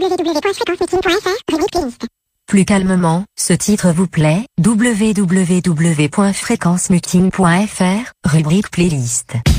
www.fréquencemeeting.fr, rubrique playlist. Plus calmement, ce titre vous plaît? www.fréquencemeeting.fr, rubrique playlist.